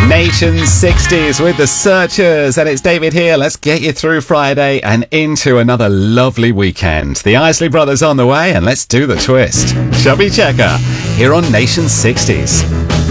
Nation 60s with the Searchers, and it's David here. Let's get you through Friday and into another lovely weekend. The Isley Brothers on the way, and let's do the twist. Chubby Checker here on Nation 60s.